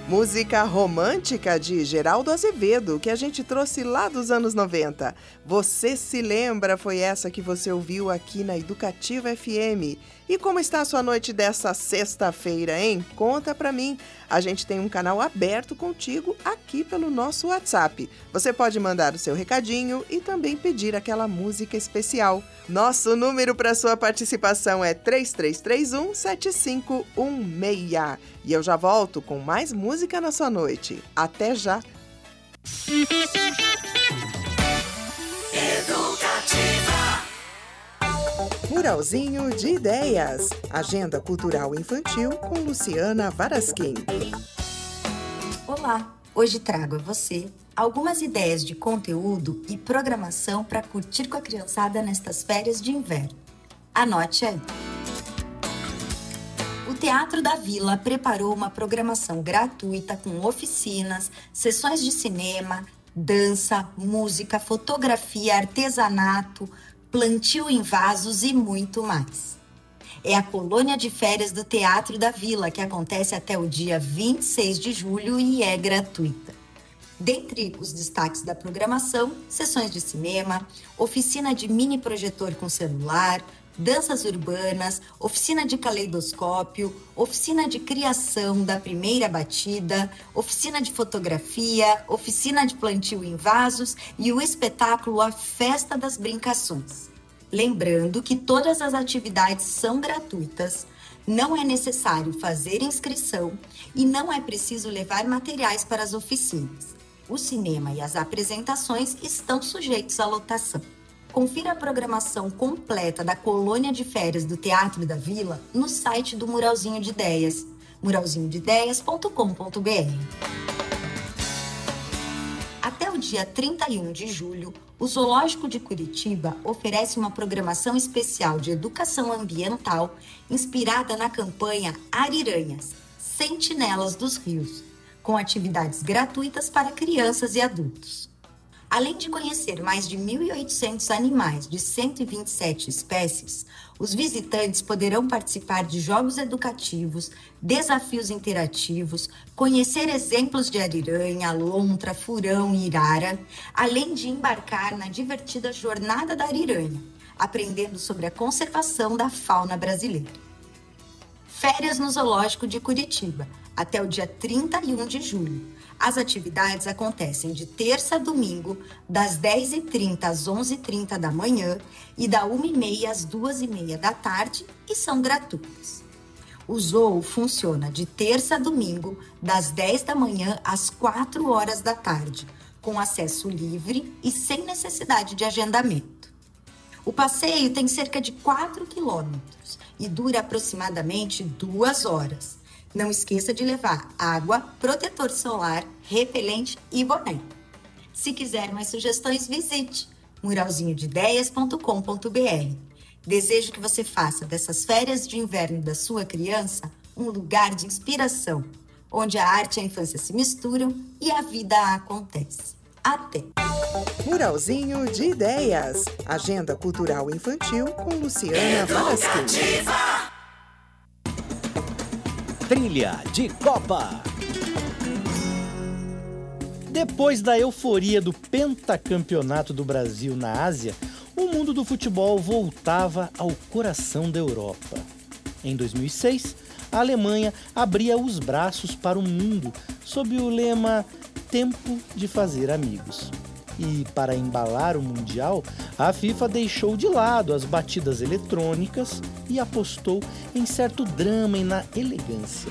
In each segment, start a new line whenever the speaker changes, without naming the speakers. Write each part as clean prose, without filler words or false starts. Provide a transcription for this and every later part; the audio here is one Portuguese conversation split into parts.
Música romântica de Geraldo Azevedo, que a gente trouxe lá dos anos 90. Você se lembra? Foi essa que você ouviu aqui na Educativa FM. E como está a sua noite dessa sexta-feira, hein? Conta pra mim. A gente tem um canal aberto contigo aqui pelo nosso WhatsApp. Você pode mandar o seu recadinho e também pedir aquela música especial. Nosso número para sua participação é 3331-7516. E eu já volto com mais música na sua noite. Até já!
Educativa.
Muralzinho de Ideias. Agenda Cultural Infantil com Luciana Varasquim.
Olá! Hoje trago a você algumas ideias de conteúdo e programação para curtir com a criançada nestas férias de inverno. Anote aí! O Teatro da Vila preparou uma programação gratuita com oficinas, sessões de cinema, dança, música, fotografia, artesanato, plantio em vasos e muito mais. É a colônia de férias do Teatro da Vila, que acontece até o dia 26 de julho e é gratuita. Dentre os destaques da programação, sessões de cinema, oficina de mini projetor com celular, danças urbanas, oficina de caleidoscópio, oficina de criação da primeira batida, oficina de fotografia, oficina de plantio em vasos e o espetáculo A Festa das Brincações. Lembrando que todas as atividades são gratuitas, não é necessário fazer inscrição e não é preciso levar materiais para as oficinas. O cinema e as apresentações estão sujeitos à lotação. Confira a programação completa da colônia de férias do Teatro da Vila no site do Muralzinho de Ideias, muralzinhodeideias.com.br. Até o dia 31 de julho, o Zoológico de Curitiba oferece uma programação especial de educação ambiental inspirada na campanha Ariranhas, Sentinelas dos Rios, com atividades gratuitas para crianças e adultos. Além de conhecer mais de 1.800 animais de 127 espécies, os visitantes poderão participar de jogos educativos, desafios interativos, conhecer exemplos de ariranha, lontra, furão e irara, além de embarcar na divertida Jornada da Ariranha, aprendendo sobre a conservação da fauna brasileira. Férias no Zoológico de Curitiba, até o dia 31 de julho. As atividades acontecem de terça a domingo, das 10h30 às 11h30 da manhã e da 1h30 às 2h30 da tarde e são gratuitas. O zoo funciona de terça a domingo, das 10 da manhã às 4 horas da tarde, com acesso livre e sem necessidade de agendamento. O passeio tem cerca de 4 quilômetros e dura aproximadamente 2 horas. Não esqueça de levar água, protetor solar, repelente e boné. Se quiser mais sugestões, visite muralzinhodeideias.com.br. Desejo que você faça dessas férias de inverno da sua criança um lugar de inspiração, onde a arte e a infância se misturam e a vida acontece. Até!
Muralzinho de Ideias. Agenda Cultural Infantil com Luciana Varasquim.
Trilha de Copa. Depois da euforia do pentacampeonato do Brasil na Ásia, o mundo do futebol voltava ao coração da Europa. Em 2006, a Alemanha abria os braços para o mundo sob o lema Tempo de Fazer Amigos. E, para embalar o Mundial, a FIFA deixou de lado as batidas eletrônicas e apostou em certo drama e na elegância.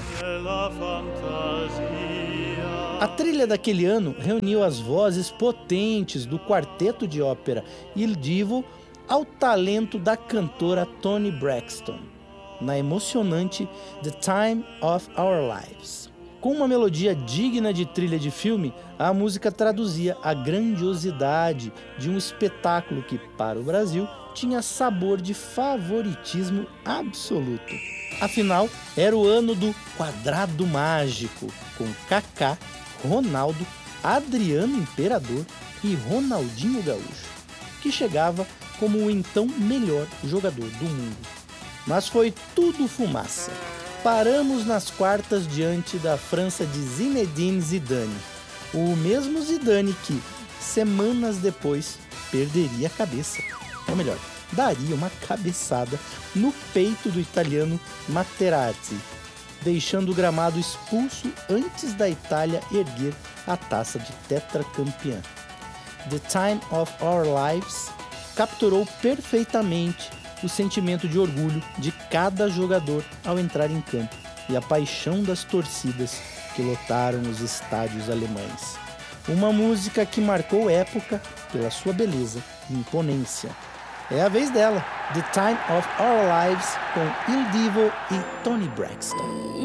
A trilha daquele ano reuniu as vozes potentes do quarteto de ópera Il Divo ao talento da cantora Toni Braxton, na emocionante The Time of Our Lives. Com uma melodia digna de trilha de filme, a música traduzia a grandiosidade de um espetáculo que, para o Brasil, tinha sabor de favoritismo absoluto. Afinal, era o ano do Quadrado Mágico, com Kaká, Ronaldo, Adriano Imperador e Ronaldinho Gaúcho, que chegava como o então melhor jogador do mundo. Mas foi tudo fumaça. Paramos nas quartas diante da França de Zinedine Zidane. O mesmo Zidane que, semanas depois, perderia a cabeça. Ou melhor, daria uma cabeçada no peito do italiano Materazzi, deixando o gramado expulso antes da Itália erguer a taça de tetracampeã. The Time of Our Lives capturou perfeitamente o sentimento de orgulho de cada jogador ao entrar em campo e a paixão das torcidas que lotaram os estádios alemães. Uma música que marcou época pela sua beleza e imponência. É a vez dela, The Time of Our Lives, com Il Divo e Toni Braxton.